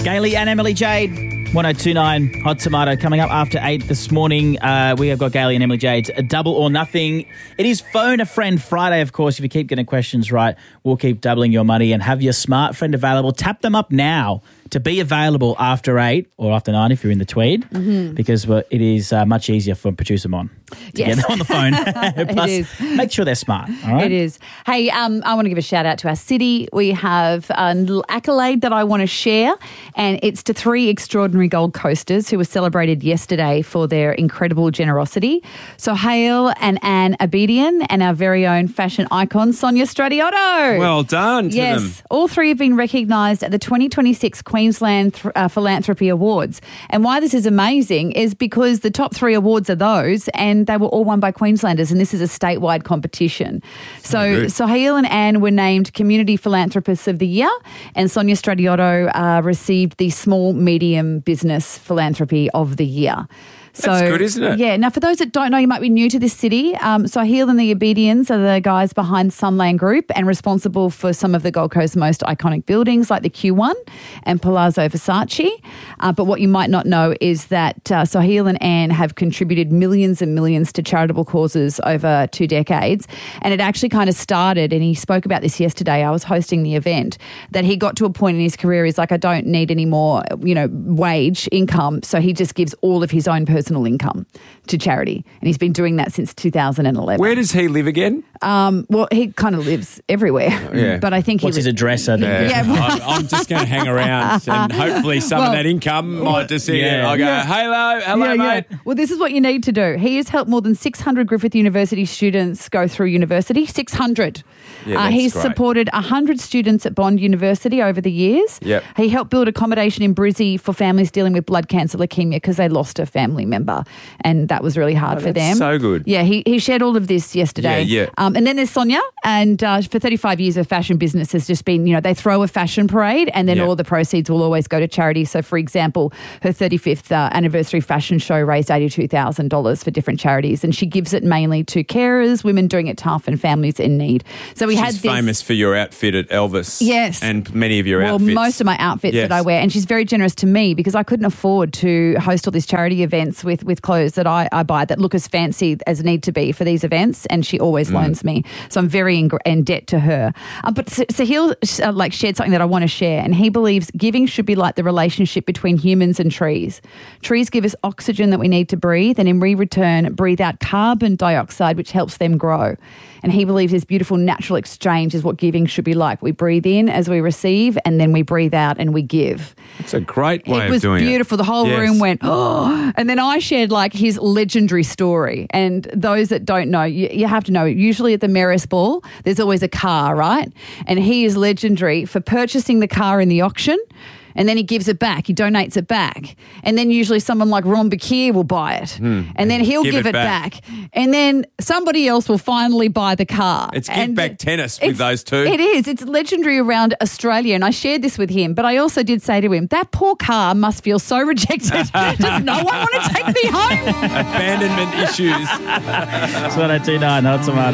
Gailey and Emily Jade, 1029 Hot Tomato. Coming up after 8 this morning, we have got Gailey and Emily Jade's Double or Nothing. It is Phone a Friend Friday, of course. If you keep getting questions right, we'll keep doubling your money and have your smart friend available. Tap them up now to be available after 8 or after 9 if you're in the Tweed, because it is much easier for producer Mon to get them on the phone. Plus, it is. make sure they're smart, all right? It is. Hey, I want to give a shout out to our city. We have a little accolade that I want to share, and it's to 3 extraordinary Gold Coasters who were celebrated yesterday for their incredible generosity. So Hale and Anne Abedian and our very own fashion icon, Sonia Stradiotto. Well done to them. Yes, all 3 have been recognised at the 2026 Queensland Philanthropy Awards. And why this is amazing is because the top 3 awards are those, and they were all won by Queenslanders, and this is a statewide competition. So Sahil and Anne were named Community Philanthropists of the Year, and Sonia Stradiotto received the Small Medium Business Philanthropy of the Year. That's good, isn't it? Yeah. Now, for those that don't know, you might be new to this city. Sahil and the Obedience are the guys behind Sunland Group and responsible for some of the Gold Coast's most iconic buildings like the Q1 and Palazzo Versace. But what you might not know is that Sahil and Anne have contributed millions and millions to charitable causes over 2 decades. And it actually kind of started, and he spoke about this yesterday, I was hosting the event, that he got to a point in his career, he's like, I don't need any more, wage income. So he just gives all of his own personal income to charity. And he's been doing that since 2011. Where does he live again? Well, he kind of lives everywhere. Yeah. But I think What's his address? I think? Yeah. I'm just going to hang around and hopefully some of that income might just see it. I'll go, hello, mate. Well, this is what you need to do. He has helped more than 600 Griffith University students go through university. 600. Yeah, that's he's great. supported 100 students at Bond University over the years. Yep. He helped build accommodation in Brizzy for families dealing with blood cancer leukemia because they lost a family member, and that was really hard for them. So good. Yeah, he shared all of this yesterday. Yeah. And then there's Sonia, and for 35 years her fashion business has just been, they throw a fashion parade and then all the proceeds will always go to charity. So, for example, her 35th anniversary fashion show raised $82,000 for different charities, and she gives it mainly to carers, women doing it tough, and families in need. So we had She's this famous for your outfit at Elvis. Yes. And many of your outfits. Well, most of my outfits that I wear. And she's very generous to me because I couldn't afford to host all these charity events with clothes that I buy that look as fancy as need to be for these events. And she always loans me. So I'm very in debt to her. But Sahil shared something that I want to share. And he believes giving should be like the relationship between humans and trees. Trees give us oxygen that we need to breathe, and in return breathe out carbon dioxide, which helps them grow. And he believes this beautiful natural exchange is what giving should be like. We breathe in as we receive, and then we breathe out and we give. It's a great way of doing it. It was beautiful. The whole room went, oh. And then I shared his legendary story. And those that don't know, you have to know, usually at the Merris Ball, there's always a car, right? And he is legendary for purchasing the car in the auction, and then he gives it back. He donates it back. And then usually someone like Ron Bakir will buy it. And then he'll give it back. And then somebody else will finally buy the car. It's give back tennis with those two. It is. It's legendary around Australia. And I shared this with him. But I also did say to him, that poor car must feel so rejected. Does no one want to take me home? Abandonment issues. That's what I do now. Hot Tomato.